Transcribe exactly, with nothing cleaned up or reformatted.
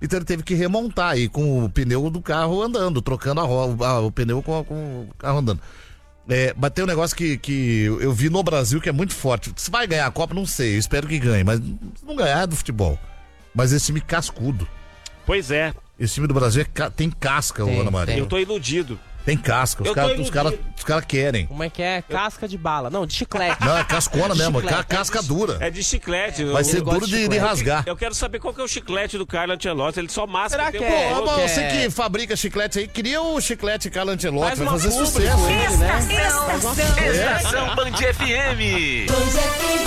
Então ele teve que remontar aí com o pneu do carro andando, trocando a roda, a, o pneu com, a, com o carro andando. É, mas tem um negócio que, que eu vi no Brasil que é muito forte. Se vai ganhar a Copa, não sei, eu espero que ganhe, mas se não ganhar é do futebol. Mas esse time cascudo. Pois é. Esse time do Brasil é ca... tem casca, o Ana Maria. Eu tô iludido. Tem casca, os caras cara, cara querem. Como é que é? Casca de bala. Não, de chiclete. Não, é cascona de mesmo, chiclete. é casca dura. É de chiclete. Vai ser duro de, de, de rasgar. Eu quero saber qual que é o chiclete do Carlo Ancelotti, ele só masca. Será que é? Pô, que você é... que fabrica chiclete aí, cria o chiclete Carlo Ancelotti, Faz vai uma fazer pulpa sucesso. com ele, né? Estação, Estação Band F M. Band F M.